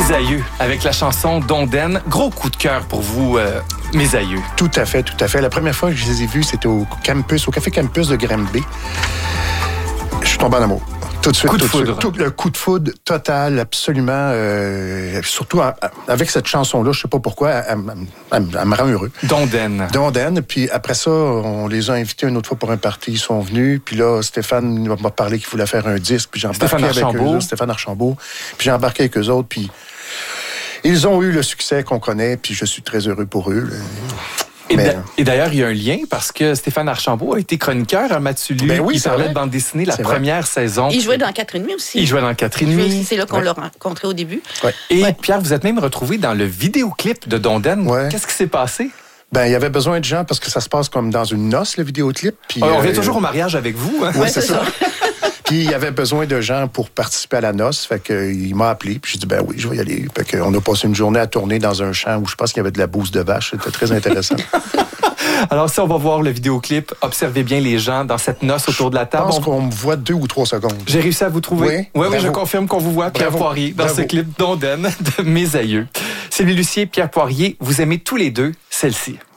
Mes aïeux, avec la chanson Dondaine. Gros coup de cœur pour vous, mes aïeux. Tout à fait, tout à fait. La première fois que je les ai vus, c'était au Café Campus de Granby. Je suis tombé en amour. Tout de suite, coup de foudre. Le coup de foudre total, absolument. Surtout avec cette chanson-là, je sais pas pourquoi, elle me rend heureux. Dondaine. Puis après ça, on les a invités une autre fois pour un party. Ils sont venus. Puis là, Stéphane m'a parlé qu'il voulait faire un disque. Puis j'ai embarqué avec eux. Stéphane Archambault. Puis j'ai embarqué avec eux autres. Puis ils ont eu le succès qu'on connaît. Puis je suis très heureux pour eux. Et d'ailleurs, il y a un lien parce que Stéphane Archambault a été chroniqueur à Mathieu. Ben oui, il parlait de bande dessinée la première saison. Il jouait dans 4,5 aussi. C'est là qu'on l'a rencontré au début. Ouais. Et Pierre, vous êtes même retrouvé dans le vidéoclip de Dondaine. Ouais. Qu'est-ce qui s'est passé? Ben, il y avait besoin de gens parce que ça se passe comme dans une noce, le vidéoclip. Puis, on revient toujours au mariage avec vous. Hein? Oui, c'est ça. Puis il y avait besoin de gens pour participer à la noce. Fait qu'il m'a appelé. Puis j'ai dit, ben oui, je vais y aller. Fait qu'on a passé une journée à tourner dans un champ où je pense qu'il y avait de la bouse de vache. C'était très intéressant. Alors, si on va voir le vidéoclip, observez bien les gens dans cette noce autour de la table. Je pense qu'on me voit 2 ou 3 secondes. J'ai réussi à vous trouver. Oui, je confirme qu'on vous voit, Pierre Poirier, dans ce clip Dondaine de Mes aïeux. Sylvie Lucier, Pierre Poirier, vous aimez tous les deux celle-ci.